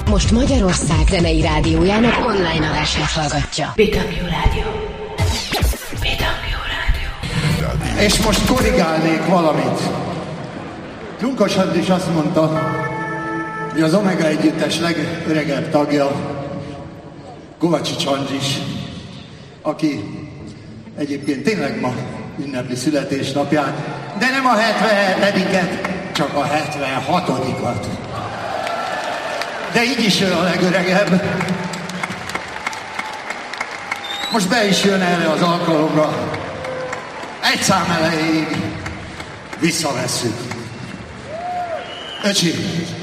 most Magyarország zenei rádiójának online adását hallgatja. BW Rádió. BW Rádió. És most korrigálnék valamit. Lunkos Andris azt mondta, hogy az Omega együttes legöregebb tagja Kovácsics Andris, aki egyébként tényleg ma ünnepli születésnapját, de nem a 77-et, csak a 76-at. De így is ő a legöregebb. Most be is jön erre az alkalomra. Egy szám elejéig visszavesszük. Öcsi!